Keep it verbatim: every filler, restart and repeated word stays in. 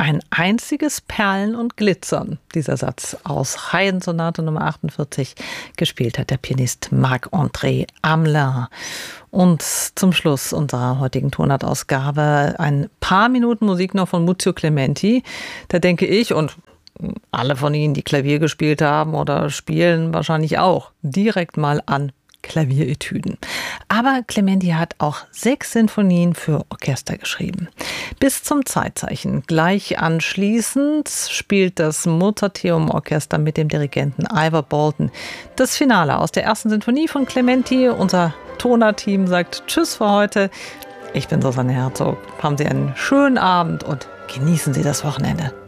Ein einziges Perlen und Glitzern, dieser Satz aus Haydn-Sonate Nummer achtundvierzig, gespielt hat der Pianist Marc-André Hamelin. Und zum Schluss unserer heutigen Tonartausgabe ein paar Minuten Musik noch von Muzio Clementi. Da denke ich, und alle von Ihnen, die Klavier gespielt haben oder spielen, wahrscheinlich auch, direkt mal an Klavieretüden. Aber Clementi hat auch sechs Sinfonien für Orchester geschrieben. Bis zum Zeitzeichen. Gleich anschließend spielt das Mozarteum-Orchester mit dem Dirigenten Ivor Bolton das Finale aus der ersten Sinfonie von Clementi. Unser Tonarteam sagt Tschüss für heute. Ich bin Susanne Herzog. Haben Sie einen schönen Abend und genießen Sie das Wochenende.